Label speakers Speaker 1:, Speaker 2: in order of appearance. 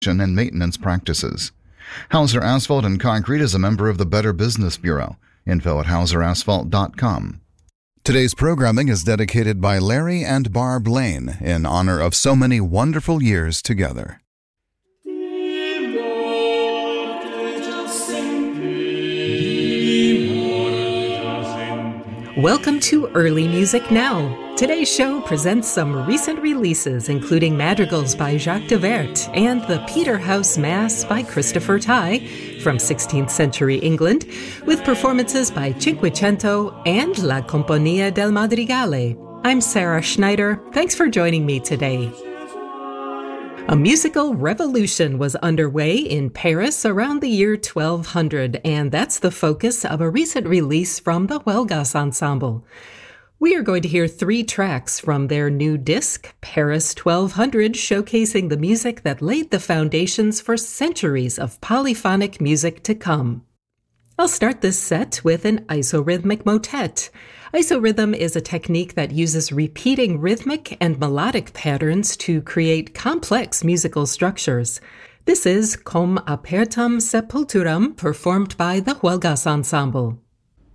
Speaker 1: and maintenance practices. Hauser Asphalt and Concrete is a member of the Better Business Bureau. Info at hauserasphalt.com. Today's programming is dedicated by Larry and Barb Lane in honor of so many wonderful years together.
Speaker 2: Welcome to Early Music Now. Today's show presents some recent releases, including madrigals by Jacques de Wert and the Peterhouse Mass by Christopher Tye from 16th century England, with performances by Cinquecento and La Compagnia del Madrigale. I'm Sarah Schneider. Thanks for joining me today. A musical revolution was underway in Paris around the year 1200, and that's the focus of a recent release from the Huelgas Ensemble. We are going to hear 3 tracks from their new disc, Paris 1200, showcasing the music that laid the foundations for centuries of polyphonic music to come. I'll start this set with an isorhythmic motet. Isorhythm is a technique that uses repeating rhythmic and melodic patterns to create complex musical structures. This is Cum Apertam Sepulturam, performed by the Huelgas Ensemble.